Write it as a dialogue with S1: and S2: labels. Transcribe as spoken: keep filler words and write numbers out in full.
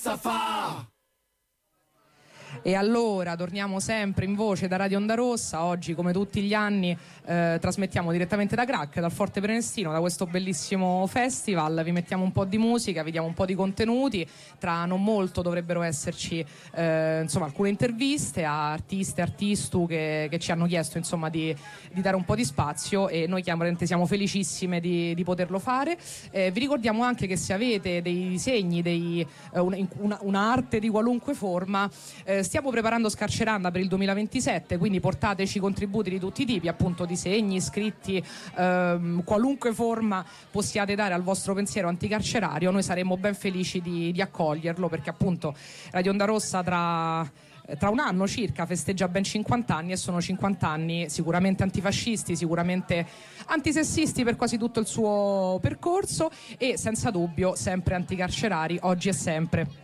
S1: Safà!
S2: E allora torniamo sempre in voce da Radio Onda Rossa. Oggi, come tutti gli anni, eh, trasmettiamo direttamente da Crac, dal Forte Prenestino, da questo bellissimo festival. Vi mettiamo un po' di musica, vi diamo un po' di contenuti. Tra non molto dovrebbero esserci eh, insomma alcune interviste a artiste e artistu che, che ci hanno chiesto insomma di, di dare un po' di spazio, e noi chiaramente siamo felicissime di, di poterlo fare. Eh, vi ricordiamo anche che se avete dei disegni, dei, eh, una, un'arte di qualunque forma, eh, stiamo preparando Scarceranda per il duemilaventisette, quindi portateci contributi di tutti i tipi, appunto disegni, scritti, ehm, qualunque forma possiate dare al vostro pensiero anticarcerario. Noi saremmo ben felici di, di accoglierlo, perché appunto Radio Onda Rossa tra... tra un anno circa festeggia ben cinquanta anni, e sono cinquanta anni sicuramente antifascisti, sicuramente antisessisti per quasi tutto il suo percorso, e senza dubbio sempre anticarcerari oggi e sempre.